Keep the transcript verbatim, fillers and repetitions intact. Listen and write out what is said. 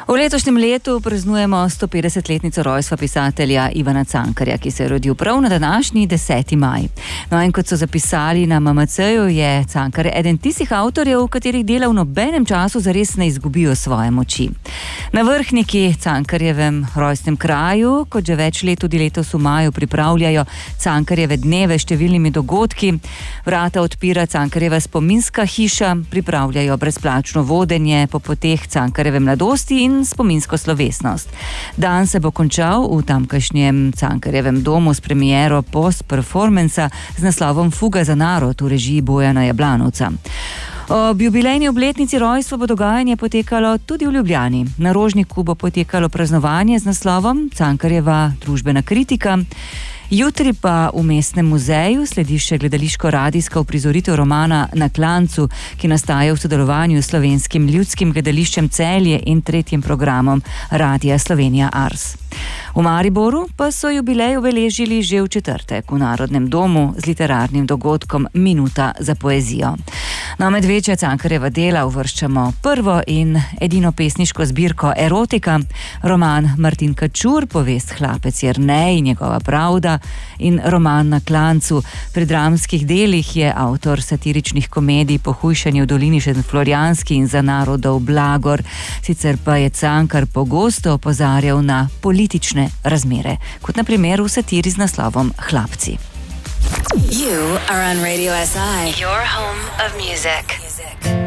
V letošnjem letu praznujemo sto petdesetletnico rojstva pisatelja Ivana Cankarja, ki se je rodil prav na današnji deseti maj. No, in kot so zapisali na M M C-ju, je Cankar eden tistih avtorjev, katerih dela v nobenem času zares ne izgubijo svoje moči. Na Vrhniki, Cankarjevem rojstnem kraju, kot že več let tudi letos v maju pripravljajo Cankarjeve dneve s številnimi dogodki. Vrata odpira Cankarjeva spominska hiša, pripravljajo brezplačno vodenje po poteh Cankarjeve mladosti in spominsko slovesnost. Dan se bo končal v tamkajšnjem Cankarjevem domu s premiero post-performansa z naslovom Fuga za narod v režiji Bojana Jablanovca. Ob jubilejni obletnici rojstva bo dogajanje potekalo tudi v Ljubljani. Na Rožniku bo potekalo praznovanje z naslovom Cankarjeva družbena kritika. Jutri pa v Mestnem muzeju sledi še gledališko-radijska uprizoritev romana Na klancu, ki nastaja v sodelovanju s Slovenskim ljudskim gledališčem Celje in tretjim programom Radia Slovenija Ars. V Mariboru pa so jubilej obeležili že v četrtek v Narodnem domu z literarnim dogodkom Minuta za poezijo. No, med večja Cankarjeva dela uvrščamo prvo in edino pesniško zbirko Erotika, roman Martin Kačur, povest Hlapec Jernej, njegova pravda in roman Na klancu. Pri dramskih delih je avtor satiričnih komedij Pohujšanje v dolini Šentflorjanski in Za narodov blagor. Sicer pa je Cankar pogosto opozarjal na politične razmere, kot na primer v satiri z naslovom Hlapci. You are on Radio S I, your home of music.